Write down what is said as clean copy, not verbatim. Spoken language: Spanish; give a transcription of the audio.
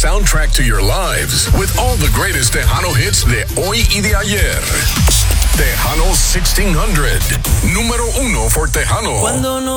soundtrack to your lives with all the greatest Tejano hits de hoy y de ayer. Tejano 1600, número 1 for Tejano.